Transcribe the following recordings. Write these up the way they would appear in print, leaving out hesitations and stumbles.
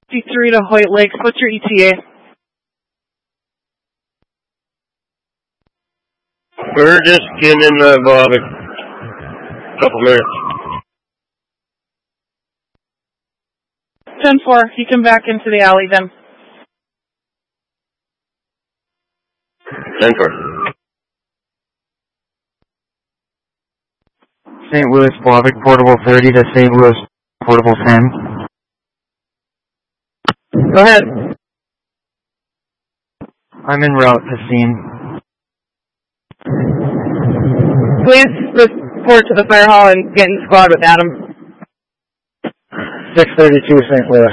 53 to Hoyt Lakes. What's your ETA? We're just getting in the Bob. Couple minutes. 10-4. You come back into the alley then. 10-4. St. Louis Blavic Portable 30 to St. Louis Portable 10. Go ahead. I'm en route to scene. Please report to the fire hall and get in squad with Adam. 632 St. Louis.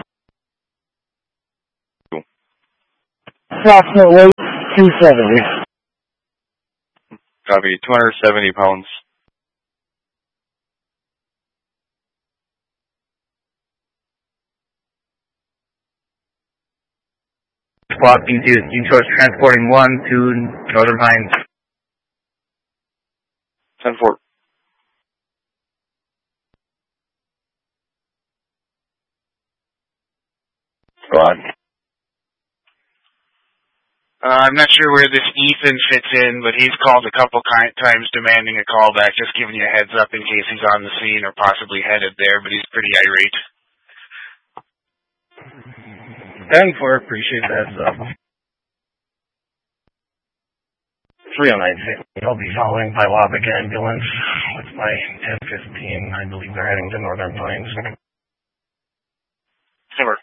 Approximate weight 270. Copy, 270 pounds. Squad B2, Detroit transporting 1 to Northern Pines. 10-4. Squad. I'm not sure where this Ethan fits in, but he's called a couple times demanding a callback, just giving you a heads up in case he's on the scene or possibly headed there, but he's pretty irate. 10-4, appreciate the heads up. 309, I'll be following by Wabic ambulance with my 1015. I believe they're heading to Northern Pines. Over.